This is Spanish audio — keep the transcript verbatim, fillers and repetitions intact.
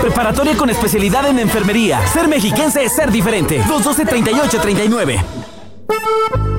Preparatoria con especialidad en enfermería. Ser mexiquense es ser diferente. dos doce, treinta y ocho, treinta y nueve.